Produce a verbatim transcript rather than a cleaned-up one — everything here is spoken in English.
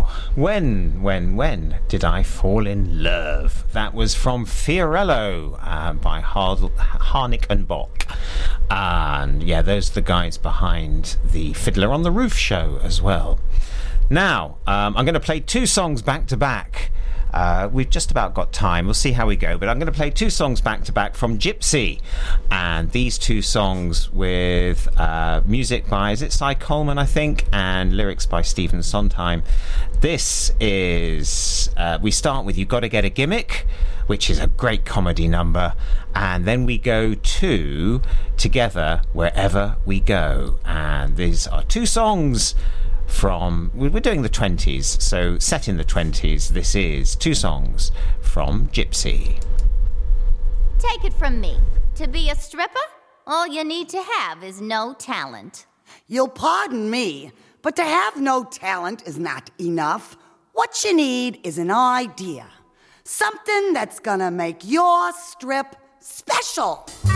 Now, when, when, when did I fall in love? That was from Fiorello uh, by Hard- Harnick and Bock. And yeah, those are the guys behind the Fiddler on the Roof show as well. Now, um, I'm going to play two songs back to back. Uh, we've just about got time. We'll see how we go. But I'm going to play two songs back to back from Gypsy. And these two songs with uh, music by, is it Cy Coleman, I think, and lyrics by Stephen Sondheim. This is, uh, we start with You Gotta Get a Gimmick, which is a great comedy number. And then we go to Together Wherever We Go. And these are two songs from, we're doing the twenties, so set in the twenties. This is two songs from Gypsy. Take it from me. To be a stripper, all you need to have is no talent. You'll pardon me, but to have no talent is not enough. What you need is an idea. Something that's gonna make your strip special.